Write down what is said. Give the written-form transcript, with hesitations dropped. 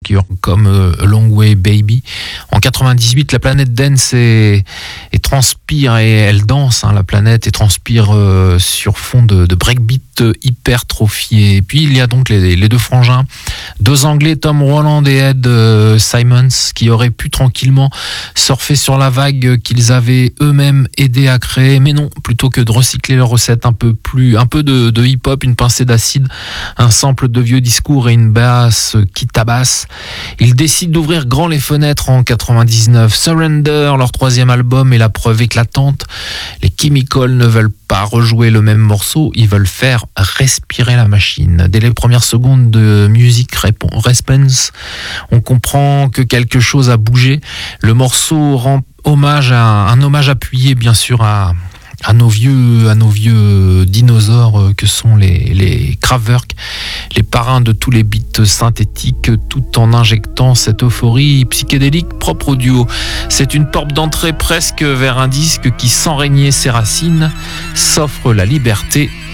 obscurs comme A Long Way Baby. En 98, la planète dance et transpire et elle danse, la planète, et transpire sur fond de breakbeat hypertrophié. Et puis il y a donc les deux frangins, deux Anglais, Tom Roland et Ed Simons, qui auraient pu tranquillement surfer sur la vague qu'ils avaient eux-mêmes aidé à créer, mais non, plutôt que de recycler leur recette un peu de hip-hop, une pincée d'acide, un sample de vieux discours et une basse qui tabasse, ils décident d'ouvrir grand les fenêtres en 99. Surrender, leur troisième album, est la preuve éclatante. Les Chemical ne veulent pas rejouer le même morceau, ils veulent faire respirer la machine. Dès les premières secondes de Music Response, on comprend que quelque chose a bougé. Le morceau rend un hommage appuyé, bien sûr, à nos vieux dinosaures que sont les Kraftwerk, les parrains de tous les beats synthétiques, tout en injectant cette euphorie psychédélique propre au duo. C'est une porte d'entrée presque vers un disque qui, sans régner ses racines, s'offre la liberté